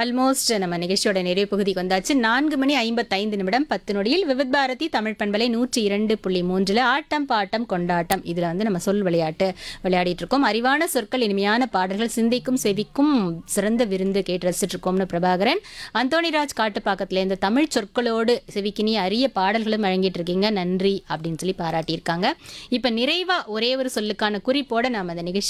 Almost நம்ம நிகழ்ச்சியோட நிறைவு பகுதிக்கு வந்தாச்சு. 4:55 10 நொடியில் விவித் பாரதி தமிழ் பண்பலை 102.3 ஆட்டம் பாட்டம் கொண்டாட்டம். இதுல வந்து நம்ம சொல் விளையாட்டு விளையாடிட்டு இருக்கோம். அறிவான சொற்கள், இனிமையான பாடல்கள், சிந்தைக்கும் செவிக்கும் சிறந்த விருந்து கேட்டு ரசிச்சுட்டு இருக்கோம்னு பிரபாகரன். அந்தோணிராஜ் காட்டுப்பாக்கத்துல இந்த தமிழ் சொற்களோடு செவிக்கினி அரிய பாடல்களும் வழங்கிட்டு இருக்கீங்க, நன்றி அப்படின்னு சொல்லி பாராட்டியிருக்காங்க. இப்ப நிறைவா ஒரே ஒரு சொல்லுக்கான குறிப்போட நாம அந்த நிகழ்ச்சி